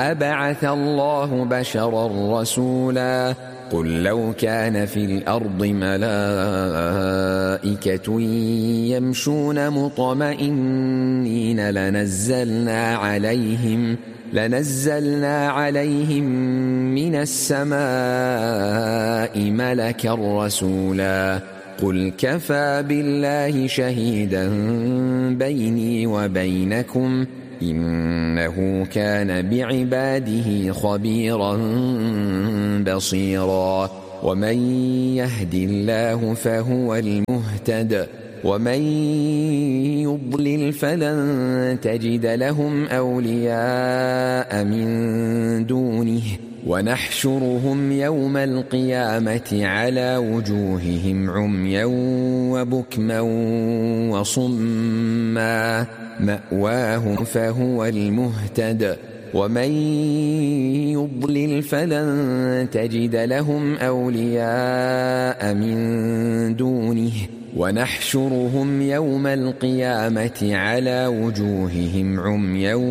أبعث الله بشرا رسولا قل لو كان في الأرض ملائكة يمشون مطمئنين لنزلنا عليهم من السماء ملكا رسولا قل كفى بالله شهيدا بيني وبينكم إنه كان بعباده خبيرا بصيرا ومن يهد الله فهو المهتد ومن يضلل فلن تجد لهم أولياء من دونه ونحشرهم يوم القيامة على وجوههم عميا وبكما وصما مأواهم فهو المهتد ومن يضلل فلن تجد لهم أولياء من دونه ونحشرهم يوم القيامة على وجوههم عميا